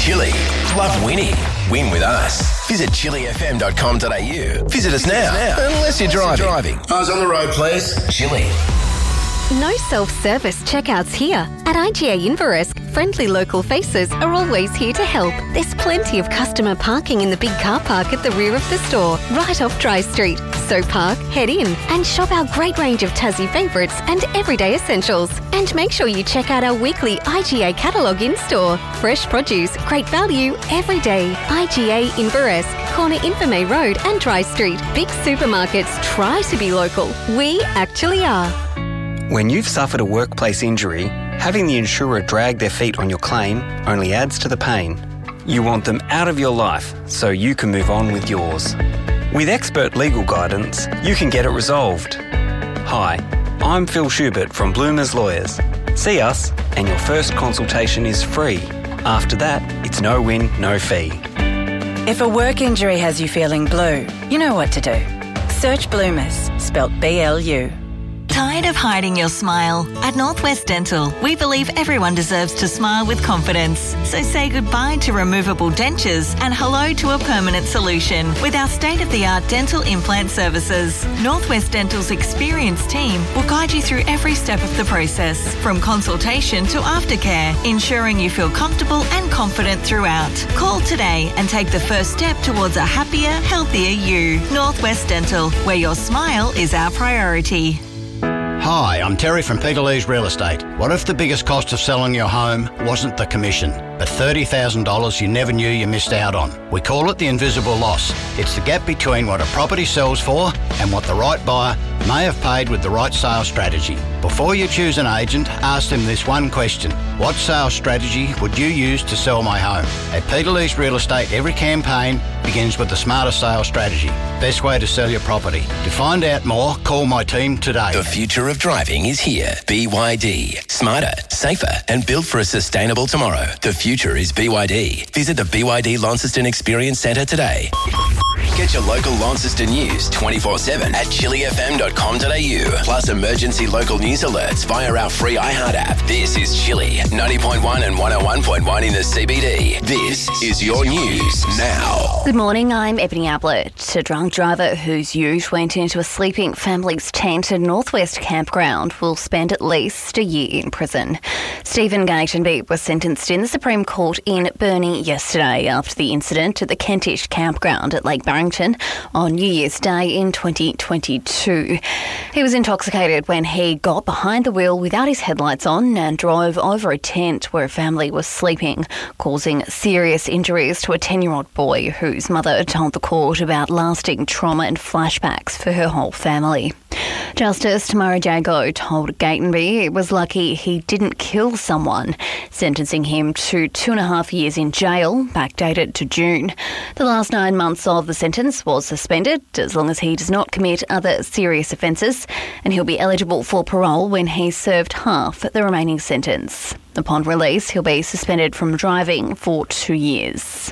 Chili. Love winning. Win with us. Visit chilifm.com.au. Visit us now. Unless you're driving. Eyes on the road, please. Chili. No self-service checkouts here. At IGA Inveresk, friendly local faces are always here to help. There's plenty of customer parking in the big car park at the rear of the store, right off Dry Street. So park, head in, and shop our great range of Tassie favourites and everyday essentials. And make sure you check out our weekly IGA catalogue in-store. Fresh produce, great value, every day. IGA Inveresk, corner Invermay Road and Dry Street. Big supermarkets try to be local. We actually are. When you've suffered a workplace injury, having the insurer drag their feet on your claim only adds to the pain. You want them out of your life so you can move on with yours. With expert legal guidance, you can get it resolved. Hi, I'm Phil Schubert from Bloomers Lawyers. See us and your first consultation is free. After that, it's no win, no fee. If a work injury has you feeling blue, you know what to do. Search Bloomers, spelt B-L-U. Tired of hiding your smile? At Northwest Dental, we believe everyone deserves to smile with confidence. So say goodbye to removable dentures and hello to a permanent solution with our state-of-the-art dental implant services. Northwest Dental's experienced team will guide you through every step of the process, from consultation to aftercare, ensuring you feel comfortable and confident throughout. Call today and take the first step towards a happier, healthier you. Northwest Dental, where your smile is our priority. Hi, I'm Terry from Peterlee's Real Estate. What if the biggest cost of selling your home wasn't the commission, but $30,000 you never knew you missed out on? We call it the invisible loss. It's the gap between what a property sells for and what the right buyer may have paid with the right sales strategy. Before you choose an agent, ask them this one question. What sales strategy would you use to sell my home? At Peterlee's Real Estate, every campaign begins with the smartest sales strategy. Best way to sell your property. To find out more, call my team today. The future of driving is here. BYD. Smarter, safer, and built for a sustainable tomorrow. The future is BYD. Visit the BYD Launceston Experience Centre today. Get your local Launceston news 24/7 at chilifm.com.au. Plus emergency local news alerts via our free iHeart app. This is Chili, 90.1 and 101.1 in the CBD. This is your news now. Good morning, I'm Ebony Ablett. A drunk driver whose ute went into a sleeping family's tent at Northwest Campground will spend at least a year in prison. Stephen Gatenby was sentenced in the Supreme Court in Burnie yesterday after the incident at the Kentish Campground at Lake Barrington on New Year's Day in 2022. He was intoxicated when he got behind the wheel without his headlights on and drove over a tent where a family was sleeping, causing serious injuries to a 10-year-old boy whose mother told the court about lasting trauma and flashbacks for her whole family. Justice Tamara Jago told Gatenby it was lucky he didn't kill someone, sentencing him to 2.5 years in jail, backdated to June. The last 9 months of the sentence was suspended as long as he does not commit other serious offences, and he'll be eligible for parole when he's served half the remaining sentence. Upon release, he'll be suspended from driving for 2 years.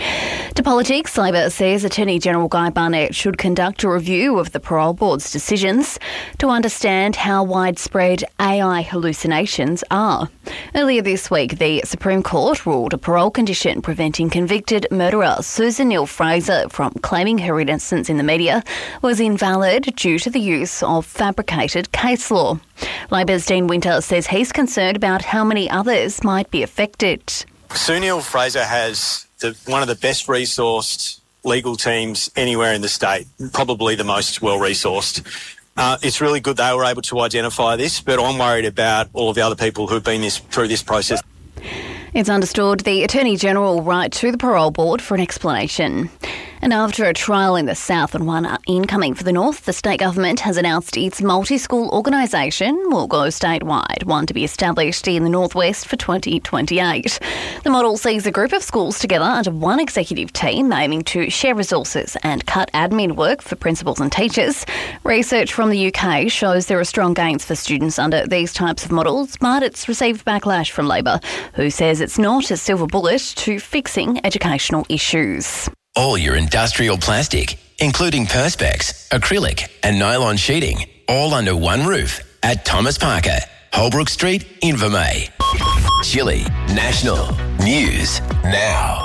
To politics, Labor says Attorney General Guy Barnett should conduct a review of the Parole Board's decisions to understand how widespread AI hallucinations are. Earlier this week, the Supreme Court ruled a parole condition preventing convicted murderer Susan Neal-Fraser from claiming her innocence in the media was invalid due to the use of fabricated case law. Labor's Dean Winter says he's concerned about how many others might be affected. Sue Neal-Fraser has one of the best resourced legal teams anywhere in the state, probably the most well-resourced. It's really good they were able to identify this, but I'm worried about all of the other people who've been through this process. It's understood the Attorney-General will write to the Parole Board for an explanation. And after a trial in the south and one incoming for the north, the state government has announced its multi-school organisation will go statewide, one to be established in the northwest for 2028. The model sees a group of schools together under one executive team, aiming to share resources and cut admin work for principals and teachers. Research from the UK shows there are strong gains for students under these types of models, but it's received backlash from Labor, who says it's not a silver bullet to fixing educational issues. All your industrial plastic, including Perspex, acrylic and nylon sheeting, all under one roof at Thomas Parker, Holbrook Street, Invermay. Chili National News Now.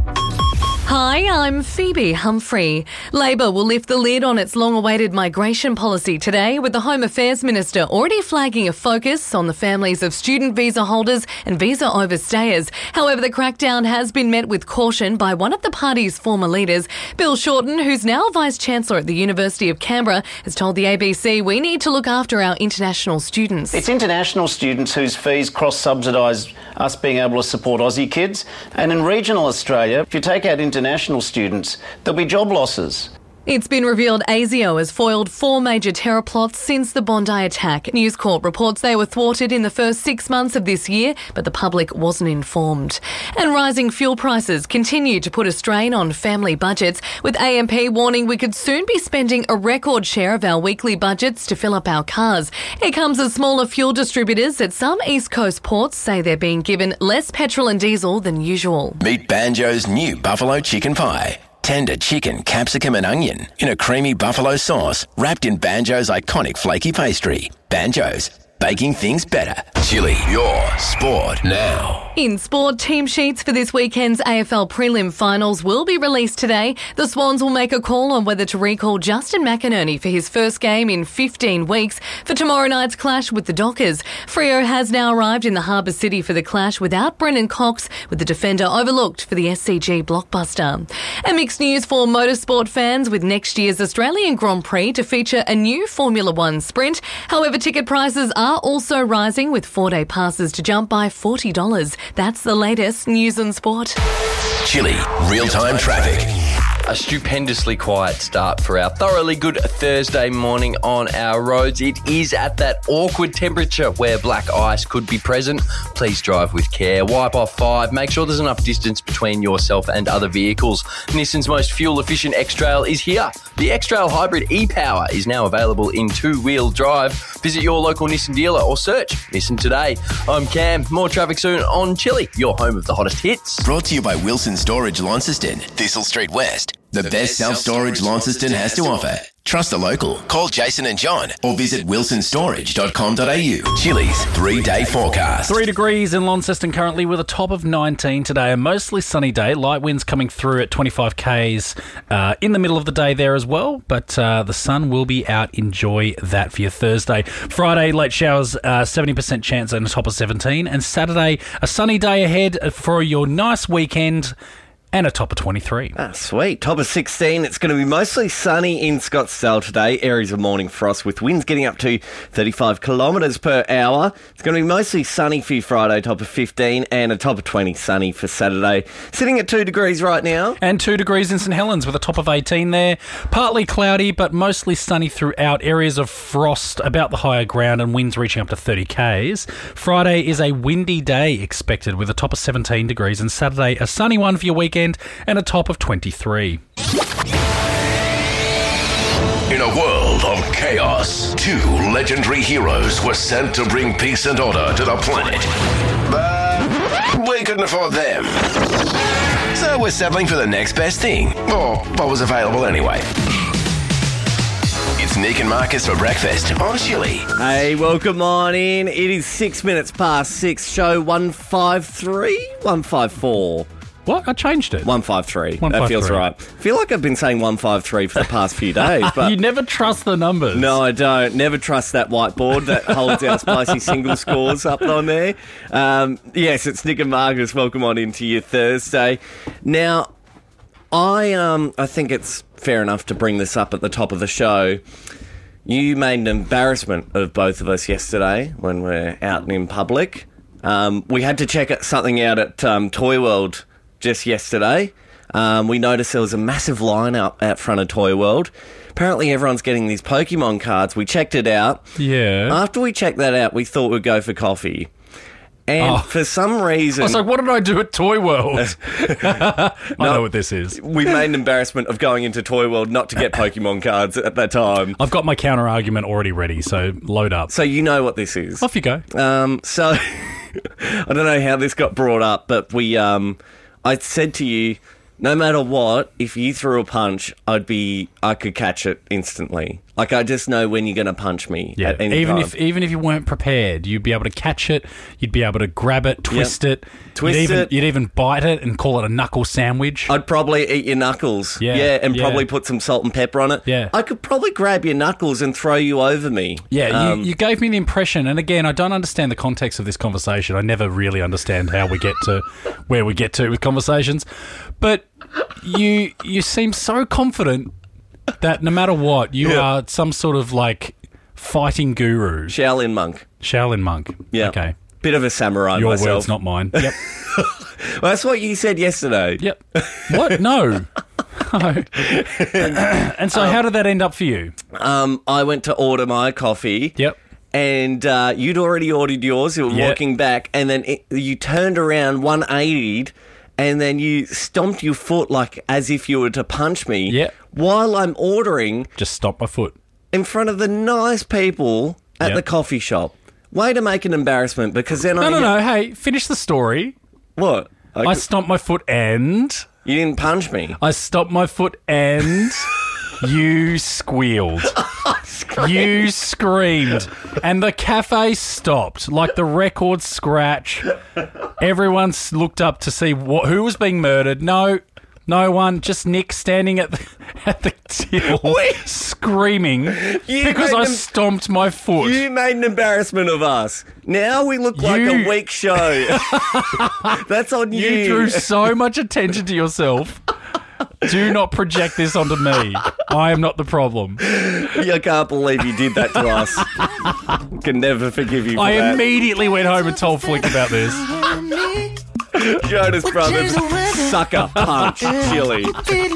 Hi, I'm Phoebe Humphrey. Labor will lift the lid on its long-awaited migration policy today, with the Home Affairs Minister already flagging a focus on the families of student visa holders and visa overstayers. However, the crackdown has been met with caution by one of the party's former leaders. Bill Shorten, who's now Vice-Chancellor at the University of Canberra, has told the ABC we need to look after our international students. It's international students whose fees cross-subsidise us being able to support Aussie kids. And in regional Australia, if you take out international students, there'll be job losses. It's been revealed ASIO has foiled 4 major terror plots since the Bondi attack. News Corp reports they were thwarted in the first 6 months of this year, but the public wasn't informed. And rising fuel prices continue to put a strain on family budgets, with AMP warning we could soon be spending a record share of our weekly budgets to fill up our cars. It comes as smaller fuel distributors at some East Coast ports say they're being given less petrol and diesel than usual. Meet Banjo's new buffalo chicken pie. Tender chicken, capsicum and onion in a creamy buffalo sauce wrapped in Banjo's iconic flaky pastry. Banjo's, baking things better. Chili, your sport now. In sport, team sheets for this weekend's AFL prelim finals will be released today. The Swans will make a call on whether to recall Justin McInerney for his first game in 15 weeks for tomorrow night's clash with the Dockers. Freo has now arrived in the Harbour City for the clash without Brennan Cox, with the defender overlooked for the SCG blockbuster. And mixed news for motorsport fans, with next year's Australian Grand Prix to feature a new Formula One sprint. However, ticket prices are also rising, with 4-day passes to jump by $40. That's the latest news and sport. Chili, real-time traffic. A stupendously quiet start for our thoroughly good Thursday morning on our roads. It is at that awkward temperature where black ice could be present. Please drive with care. Wipe off 5. Make sure there's enough distance between yourself and other vehicles. Nissan's most fuel-efficient X-Trail is here. The X-Trail Hybrid e-Power is now available in 2-wheel drive. Visit your local Nissan dealer or search Nissan today. I'm Cam. More traffic soon on Chili, your home of the hottest hits. Brought to you by Wilson Storage Launceston, Thistle Street West. The best self-storage Launceston has to offer. Trust the local. Call Jason and John or visit wilsonstorage.com.au. Chili's 3-day forecast. 3 degrees in Launceston currently with a top of 19 today. A mostly sunny day. Light winds coming through at 25 k's in the middle of the day there as well. But the sun will be out. Enjoy that for your Thursday. Friday, late showers, 70% chance and a top of 17. And Saturday, a sunny day ahead for your nice weekend. And a top of 23. Ah, sweet. Top of 16. It's going to be mostly sunny in Scottsdale today. Areas of morning frost with winds getting up to 35 kilometres per hour. It's going to be mostly sunny for you Friday, top of 15, and a top of 20 sunny for Saturday. Sitting at 2 degrees right now. And 2 degrees in St Helens with a top of 18 there. Partly cloudy, but mostly sunny throughout. Areas of frost about the higher ground and winds reaching up to 30 k's. Friday is a windy day expected with a top of 17 degrees. And Saturday, a sunny one for your weekend. And a top of 23. In a world of chaos, 2 legendary heroes were sent to bring peace and order to the planet. But we couldn't afford them. So we're settling for the next best thing, or what was available anyway. It's Nick and Marcus for breakfast on Chili. Hey, welcome on in. It is 6 minutes past 6. Show 153? 154. What? I changed it. 153. That feels right. I feel like I've been saying 153 for the past few days. But you never trust the numbers. No, I don't. Never trust that whiteboard that holds our spicy single scores up on there. Yes, it's Nick and Marcus. Welcome on into your Thursday. Now, I think it's fair enough to bring this up at the top of the show. You made an embarrassment of both of us yesterday when we're out and in public. We had to check something out at Toy World just yesterday. We noticed there was a massive lineup out front of Toy World. Apparently everyone's getting these Pokemon cards. We checked it out. Yeah. After we checked that out, we thought we'd go for coffee. And for some reason... I was like, what did I do at Toy World? I know what this is. We made an embarrassment of going into Toy World not to get Pokemon cards at that time. I've got my counter-argument already ready, so load up. So you know what this is. Off you go. So I don't know how this got brought up, but I said to you, no matter what, if you threw a punch, I could catch it instantly. Like, I just know when you're going to punch me at any even time. even if you weren't prepared, you'd be able to catch it. You'd be able to grab it, twist it, Twist You'd even bite it and call it a knuckle sandwich. I'd probably eat your knuckles. And probably put some salt and pepper on it. Yeah. I could probably grab your knuckles and throw you over me. Yeah, you gave me the impression, and again, I don't understand the context of this conversation. I never really understand how we get to where we get to with conversations, but you seem so confident that no matter what, you are some sort of like fighting guru. Shaolin monk. Yeah. Okay. Bit of a samurai Your myself. words, not mine. Yep. Well, that's what you said yesterday. Yep. What? No. No. And so how did that end up for you? I went to order my coffee. Yep. And you'd already ordered yours. You were walking back, and then you turned around 180'd, and then you stomped your foot like as if you were to punch me. Yep. While I'm ordering. Just stomp my foot. In front of the nice people at the coffee shop. Way to make an embarrassment, because then No. Hey, finish the story. What? I stomped my foot and... You didn't punch me. I stomped my foot and... You squealed. You screamed. And the cafe stopped. Like the record scratch. Everyone looked up to see who was being murdered. No one. Just Nick standing at the till screaming because I stomped my foot. You made an embarrassment of us. Now we look like a weak show. That's on you. You drew so much attention to yourself. Do not project this onto me. I am not the problem. I can't believe you did that to us. Can never forgive you for that. I immediately went home and told Flick about this. Jonas Brothers, Sucker Punch Chili.